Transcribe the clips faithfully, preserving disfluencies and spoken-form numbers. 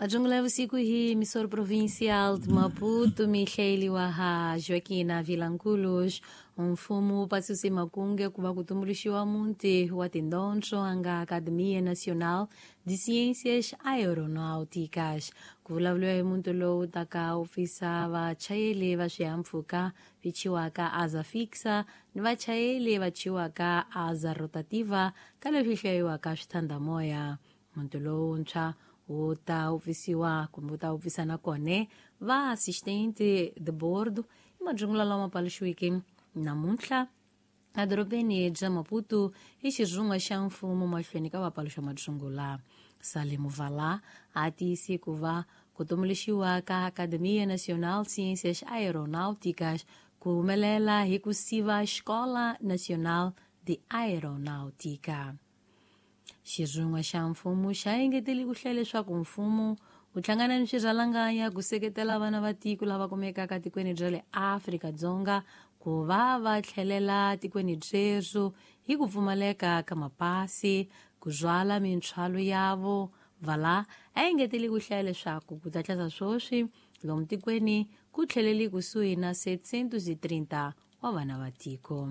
Majungula usiku hii emissora provincial de Maputo, Michael Waha, Joaquina Vilanculos, mfumo passusi makunge kuva kutumulishiwa munte wa tendoncho anga Academia Nacional de Ciências Aeronáuticas. Kuvulavuliwa muntu lowu taka ofisa vachayeli va swihahampfhuka vichiwaka asa fixa ni vachayeli vachiwaka asa rotativa ka leswi hlayiwaka swithandamoya. Muntu lowuntshwa wu ta ofisiwa kumbe wu ta ofisana kone va assistente de bordo i majungula lama paluxiwiki namuntlha adorobeni bya Maputo hi xirhunga xa mfumo mahlweni ka vapaluxa majungula. Salemo Vala a tiyisi ku va ku tumuluxiwa ka Academia Nacional Ciências Aeronáuticas ku humelela hi ku siva Escola Nacional de Aeronáutica. Xirhunga xa mfumo xa engetele ku hlaya leswaku mfumo wu hlangana ni swirhalanganya ku seketela vana va tiko lava kumekaka tikweni bya le Afrika-Dzonga ku va va tlhelela tikweni byeswo hi ku pfumaleka ka mapasi ku rhwala mintswalo yavo. Vala a engetele ku hlaya leswaku ku ta tlhasa swoswi lomu tikweni ku tlheleli kusuhi na setecentos e trinta wa vana va tiko.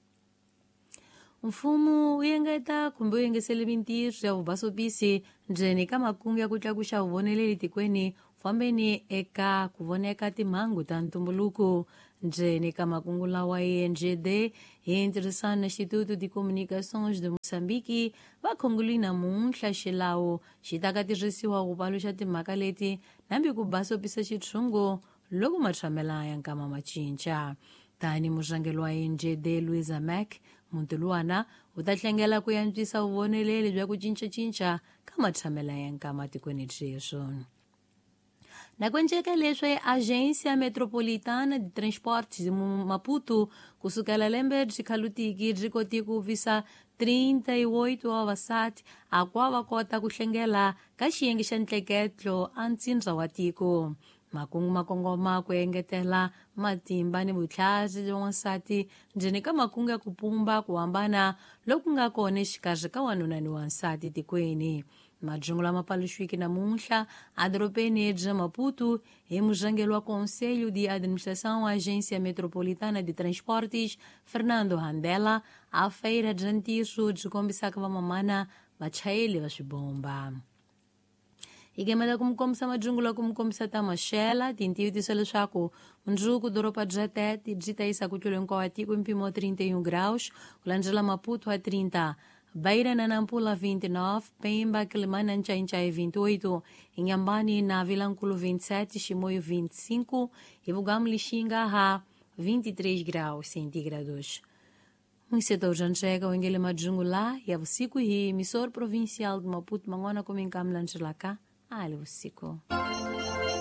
Mfumo wu engeta kumbe wu engesele mintirho ya vubasopisi ndzeni ka makungu ya ku tlakuxa vuvoneleli tikweni fambeni eka ku voneka timhangu ta ntumbuluko ndzeni ka makungu lawa E N G D hi ntirhisano na Instituto de Comunicações de Moçambique va khongole namuntlha xilawu xi ta ka tirhisiwa ku paluxa timhaka leti nambi ku basopisa xitshungu loko matshamela ya nkama ma cinca. Tani murhangeri wa E N G D Luisa Mack Muntuluwana u ta tlhengela ku yantswisa vuvoneleli bya ku cincacinca ka matshamela ya nkama tikweni byeswo. Na ku enceka leswi Agência Metropolitana de Transportes de Maputo kusukela lembe byi khalutiki byi koti ku visa trinta e oito wa vasati a kwa va kota ku hlengela ka xiyenge xa ntleketlo a ntsindza wa tiko. Makungu makongoma ku engetela matimba ni vutlhari bya wansati ndzeni ka makungu ya ku pumba ku hambana loku nga kona exikarhi ka wanuna ni wansati tikweni. Majungula mapaluxiwiki namuntlha adorobeni bya Maputo hi murhangeri wa Conselho de Administração Agência Metropolitana de Transportes Fernando Handela a feira bya ntirho byi kombisaka vamamana vachayeli va swibomba. Igemela ku mukombisa majungula ku mukombisa ta maxela tintivitiso leswaku mundzuku doropa bya Tete byi ta yisa ku tlula hinkwawo wa tiko mpimo wa trinta e um graus ku landzela Maputo a trinta, Beira na Nampula vinte e nove, Pemba, Quilimane na Nchai-Nchai vinte e oito, Inhambane na Vilanculo vinte e sete, Chimoio vinte e cinco e Vugamu Lixinga ha vinte e três graus centígrados. Um setor já chega o engele majungula e a usiku hii emissora provincial de Maputo mangona como encaminhando lá cá. Ali usiku.